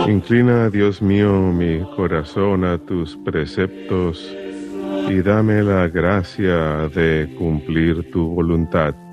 Inclina, Dios mío, mi corazón a tus preceptos y dame la gracia de cumplir tu voluntad.